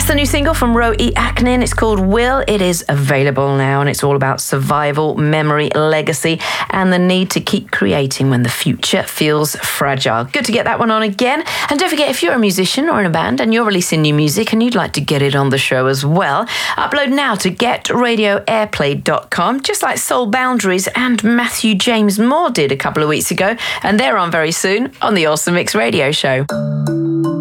the new single from Ro E. Aknin. It's called Will. It is available now, and it's all about survival, memory, legacy, and the need to keep creating when the future feels fragile. Good to get that one on again. And don't forget, if you're a musician or in a band and you're releasing new music and you'd like to get it on the show as well, upload now to getradioairplay.com, just like Soul Boundaries and Matthew James Moore did a couple of weeks ago. And they're on very soon on the Awesome Mix Radio Show.